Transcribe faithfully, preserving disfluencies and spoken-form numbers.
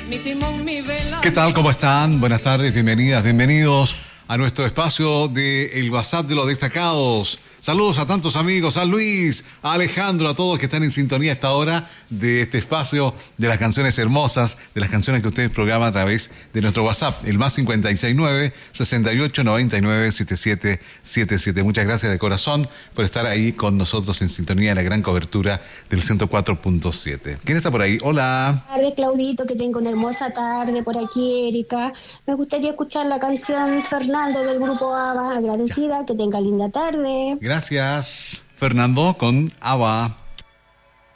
mi timón, mi vela. ¿Qué tal? ¿Cómo están? Buenas tardes, bienvenidas, bienvenidos a nuestro espacio de El WhatsApp de los Destacados. Saludos a tantos amigos, a Luis, a Alejandro, a todos que están en sintonía a esta hora de este espacio de las canciones hermosas, de las canciones que ustedes programan a través de nuestro WhatsApp, el más cincuenta y seis nueve, sesenta y ocho, noventa y nueve, setenta y siete setenta y siete. Muchas gracias de corazón por estar ahí con nosotros en sintonía de la gran cobertura del ciento cuatro punto siete. ¿Quién está por ahí? Hola. Buenas tardes, Claudito, que tenga una hermosa tarde por aquí, Erika. Me gustaría escuchar la canción Fernando del grupo ABBA. Agradecida, ya. Que tenga linda tarde. Gracias, Fernando, con ABBA.